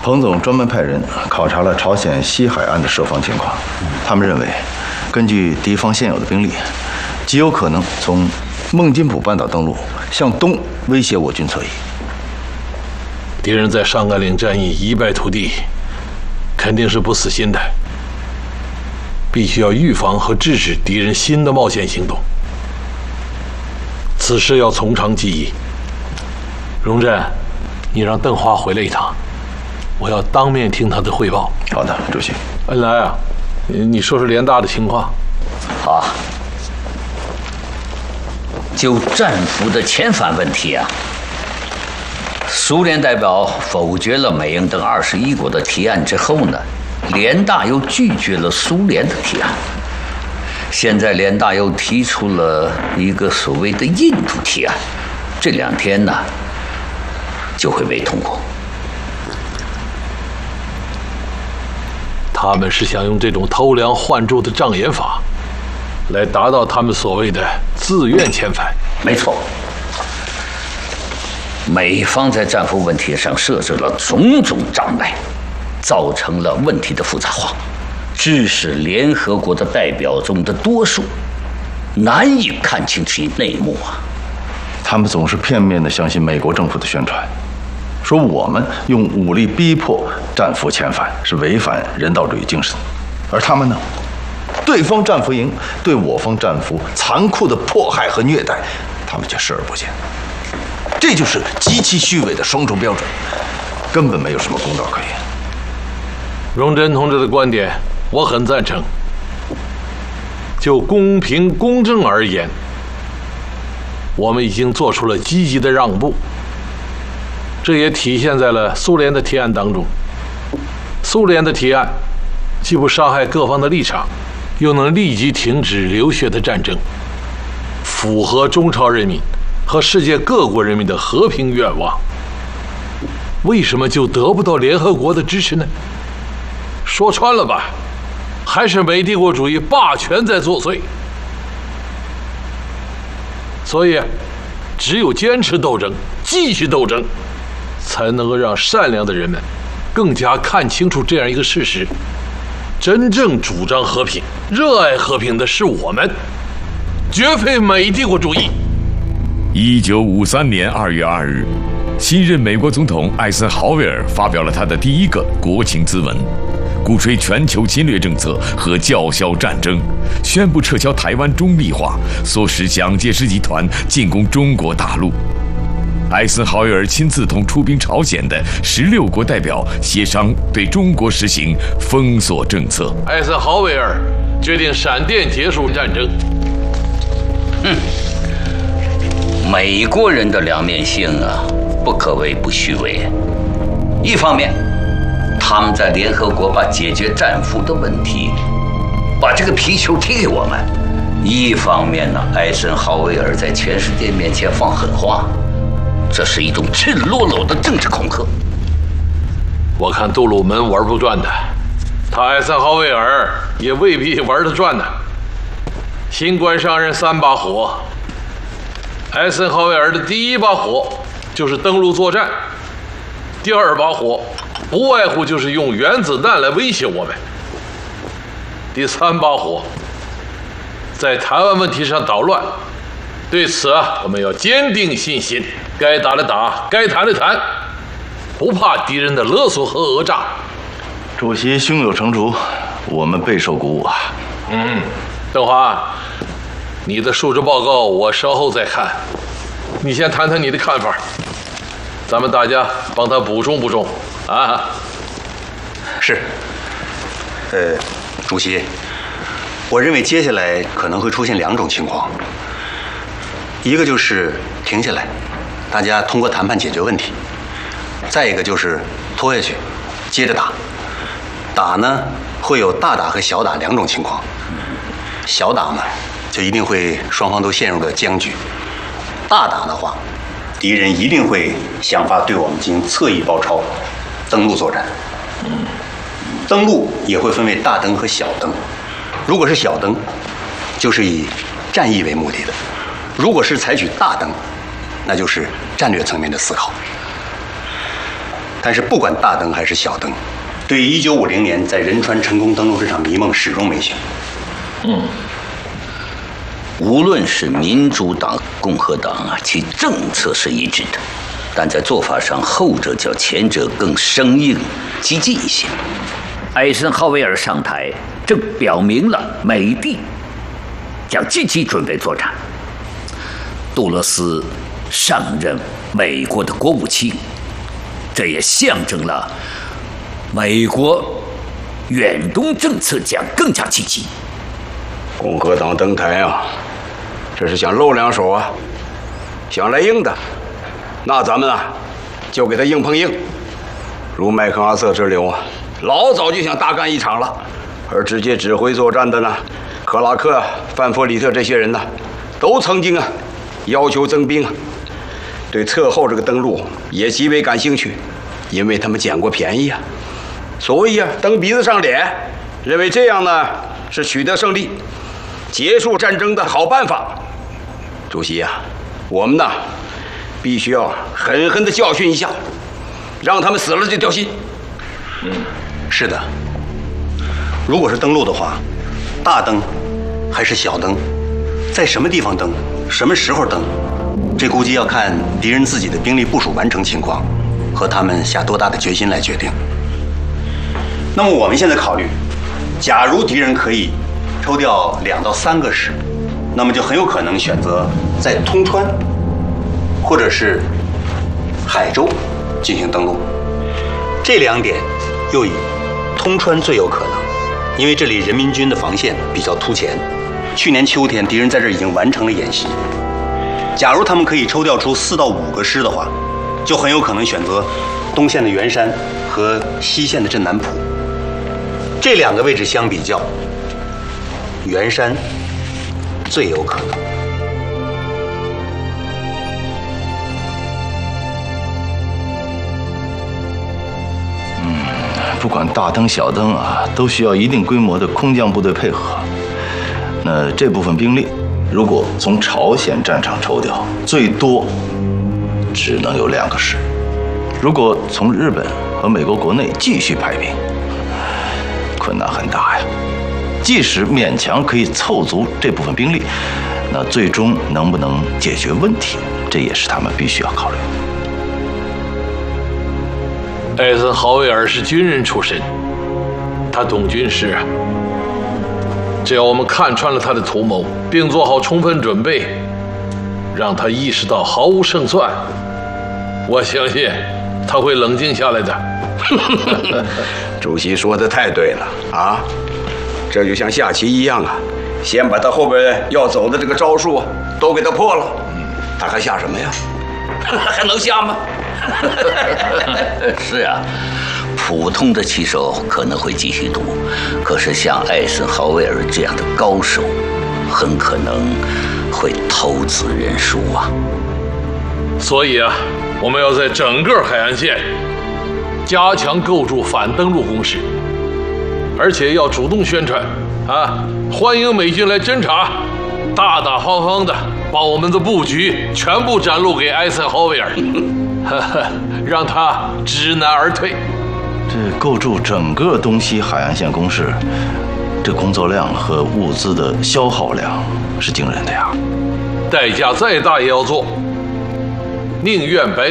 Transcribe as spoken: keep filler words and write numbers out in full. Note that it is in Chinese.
彭总专门派人考察了朝鲜西海岸的设防情况，他们认为，根据敌方现有的兵力，极有可能从孟津浦半岛登陆，向东威胁我军侧翼。 敌人在上甘岭战役一败涂地，肯定是不死心的，必须要预防和制止敌人新的冒险行动。此事要从长计议。荣振，你让邓华回来一趟，我要当面听他的汇报。 好的，主席。 恩来啊，你说说联大的情况。 好啊。就战俘的遣返问题啊，苏联代表否决了美英等二十一国的提案之后呢，联大又拒绝了苏联的提案。现在联大又提出了一个所谓的印度提案，这两天呢就会被通过。 他们是想用这种偷梁换柱的障眼法，来达到他们所谓的自愿遣返。 没错，美方在战俘问题上设置了种种障碍，造成了问题的复杂化，致使联合国的代表中的多数难以看清其内幕啊！ 他们总是片面地相信美国政府的宣传，说我们用武力逼迫战俘遣返是违反人道主义精神，而他们呢，对方战俘营对我方战俘残酷的迫害和虐待，他们却视而不见。这就是极其虚伪的双重标准，根本没有什么公道可言。 荣臻同志的观点我很赞成。就公平公正而言，我们已经做出了积极的让步，这也体现在了苏联的提案当中。苏联的提案既不伤害各方的立场，又能立即停止流血的战争，符合中朝人民和世界各国人民的和平愿望。为什么就得不到联合国的支持呢？说穿了吧，还是美帝国主义霸权在作祟。所以，只有坚持斗争，继续斗争，才能够让善良的人们更加看清楚这样一个事实：真正主张和平、热爱和平的是我们，绝非美帝国主义。 一九五三年二月二日，新任美国总统艾森豪威尔发表了他的第一个国情咨文，鼓吹全球侵略政策和叫嚣战争，宣布撤销台湾中立化，唆使蒋介石集团进攻中国大陆。艾森豪威尔亲自同出兵朝鲜的十六国代表协商，对中国实行封锁政策。 艾森豪威尔决定闪电结束战争。 嗯，美国人的两面性啊，不可谓不虚伪。一方面，他们在联合国把解决战俘的问题，把这个皮球踢给我们；一方面呢，艾森豪威尔在全世界面前放狠话，这是一种赤裸裸的政治恐吓。 我看杜鲁门玩不转的，他艾森豪威尔也未必玩得转呢。新官上任三把火，艾森豪威尔的第一把火就是登陆作战，第二把火不外乎就是用原子弹来威胁我们，第三把火在台湾问题上捣乱。对此啊，我们要坚定信心，该打的打，该谈的谈，不怕敌人的勒索和讹诈。 主席胸有成竹，我们备受鼓舞啊。 嗯，邓华，你的述职报告我稍后再看，你先谈谈你的看法，咱们大家帮他补充补充啊。 是。呃，主席，我认为接下来可能会出现两种情况，一个就是停下来，大家通过谈判解决问题；再一个就是拖下去，接着打。打呢，会有大打和小打两种情况。小打呢，就一定会双方都陷入了僵局；大打的话，敌人一定会想法对我们进行侧翼包抄，登陆作战。登陆也会分为大登和小登。如果是小登，就是以战役为目的的；如果是采取大登，那就是战略层面的思考。 但是不管大登还是小登，对于一九五零年在仁川成功登陆这场迷梦始终没醒。 嗯，无论是民主党、共和党啊，其政策是一致的，但在做法上，后者较前者更生硬、激进一些。艾森豪威尔上台，这表明了美帝将积极准备作战。杜勒斯上任美国的国务卿，这也象征了美国远东政策将更加积极。 共和党登台啊，这是想露两手啊，想来硬的，那咱们啊就给他硬碰硬。如麦克阿瑟之流啊，老早就想大干一场了，而直接指挥作战的呢，克拉克、范弗里特这些人呢，都曾经啊要求增兵啊，对侧后这个登陆也极为感兴趣，因为他们捡过便宜啊，所以啊蹬鼻子上脸，认为这样呢是取得胜利、结束战争的好办法。主席啊，我们呢必须要狠狠地教训一下，让他们死了就掉心。 嗯，是的。如果是登陆的话，大登还是小登，在什么地方登，什么时候登，这估计要看敌人自己的兵力部署完成情况和他们下多大的决心来决定。那么我们现在考虑，假如敌人可以抽调两到三个师，那么就很有可能选择在通川或者是海州进行登陆。这两点又以通川最有可能，因为这里人民军的防线比较突前，去年秋天敌人在这儿已经完成了演习。假如他们可以抽调出四到五个师的话，就很有可能选择东线的圆山和西线的镇南浦。这两个位置相比较，圆山最有可能。 不管大登小登啊，都需要一定规模的空降部队配合。那这部分兵力，如果从朝鲜战场抽调，最多只能有两个师；如果从日本和美国国内继续派兵，困难很大呀。即使勉强可以凑足这部分兵力，那最终能不能解决问题，这也是他们必须要考虑的。 艾森豪威尔是军人出身，他懂军事啊。只要我们看穿了他的图谋，并做好充分准备，让他意识到毫无胜算，我相信他会冷静下来的。 主席说的太对了啊！这就像下棋一样啊，先把他后边要走的这个招数都给他破了，他还下什么呀？还能下吗？ 是啊，普通的棋手可能会继续赌，可是像艾森豪威尔这样的高手，很可能会投资认输啊。 所以啊，我们要在整个海岸线加强构筑反登陆工事，而且要主动宣传啊，欢迎美军来侦察，大大方方的把我们的布局全部展露给艾森豪威尔。让他知难而退。 这构筑整个东西海岸线工事，这工作量和物资的消耗量是惊人的呀。 代价再大也要做，宁愿白